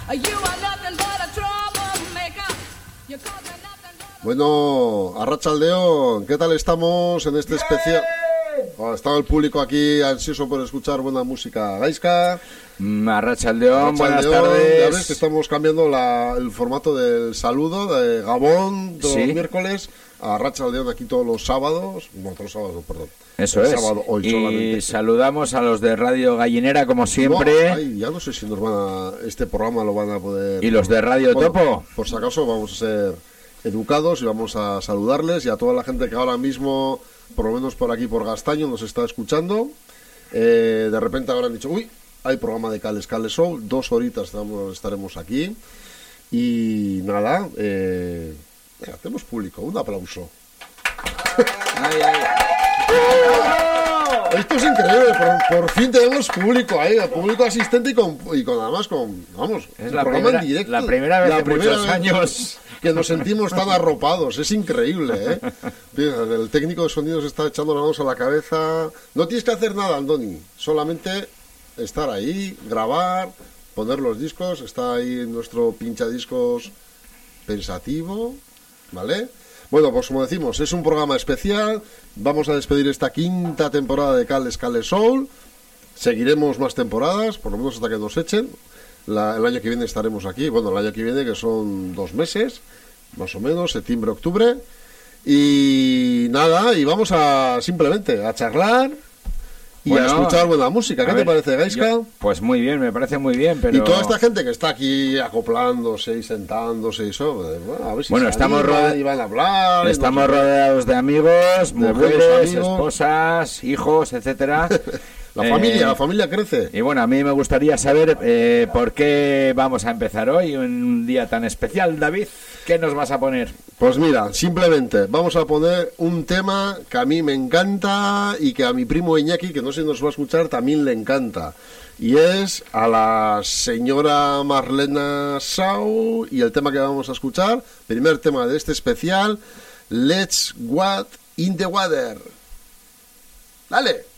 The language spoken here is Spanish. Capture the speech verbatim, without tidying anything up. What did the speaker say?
Bueno, Arratsaldeon, ¿qué tal estamos en este especial? Oh, está el público aquí ansioso por escuchar buena música. Gaizka. Arratsaldeon, buenas tardes. Ya ves que estamos cambiando la, el formato del saludo de Gabón todos ¿Sí? los miércoles a Arratsaldeon aquí todos los sábados. No, todos los sábados, perdón. Eso el es. Sábado, hoy y solamente. Saludamos a los de Radio Gallinera, como siempre. No, ay, ya no sé si nos van a, este programa lo van a poder. ¿Y los de Radio bueno, Topo? Por si acaso vamos a ser educados y vamos a saludarles y a toda la gente que ahora mismo, por lo menos por aquí por Gastaño, nos está escuchando. Eh, de repente habrán dicho, uy, hay programa de Cales Cales Soul, dos horitas estamos, estaremos aquí. Y nada, eh, mira, tenemos público, un aplauso. Ay, ay. Esto es increíble, por, por fin tenemos público ahí, público asistente y con, y con además con, vamos, es la primera, en directo, la primera vez la en primera muchos vez años que nos sentimos tan arropados, es increíble, ¿eh? El técnico de sonido se está echando las manos a la cabeza. No tienes que hacer nada, Andoni, solamente estar ahí, grabar, poner los discos, está ahí nuestro pinchadiscos pensativo, ¿vale? Bueno, pues como decimos, es un programa especial. Vamos a despedir esta quinta temporada de Cales Cales Soul. Seguiremos más temporadas, por lo menos hasta que nos echen. La, el año que viene estaremos aquí. Bueno, el año que viene que son dos meses, más o menos, septiembre, octubre. Y nada, y vamos a simplemente a charlar y bueno, a escuchar buena música. ¿Qué te ver, parece, Gaizka? Yo, pues muy bien, me parece muy bien, pero... Y toda esta gente que está aquí acoplándose y sentándose y eso, bueno, a ver si bueno, estamos rode... y van a hablar... Estamos no sé. rodeados de amigos, de mujeres, amigos. esposas, hijos, etcétera. La eh, familia, la familia crece. Y bueno, a mí me gustaría saber eh, por qué vamos a empezar hoy, un día tan especial, David. ¿Qué nos vas a poner? Pues mira, simplemente vamos a poner un tema que a mí me encanta y que a mi primo Iñaki, que no sé si nos va a escuchar, también le encanta. Y es a la señora Marlena Sau y el tema que vamos a escuchar, primer tema de este especial, Let's What in the Water. ¡Dale!